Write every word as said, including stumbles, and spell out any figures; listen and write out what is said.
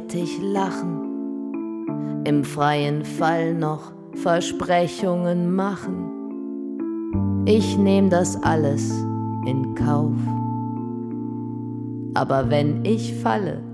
ich lachen, im freien Fall noch Versprechungen machen. Ich nehm das alles in Kauf. Aber wenn ich falle,